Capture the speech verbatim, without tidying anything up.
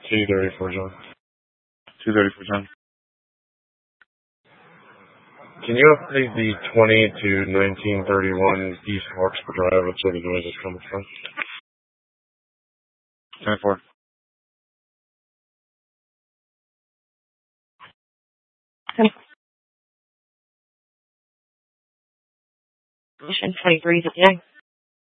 two thirty-four, John. two thirty-four, John. Can you update the twenty to nineteen thirty-one East Larkspur Drive? That's where the noise is coming from. twenty-four. Mission twenty-three, yeah.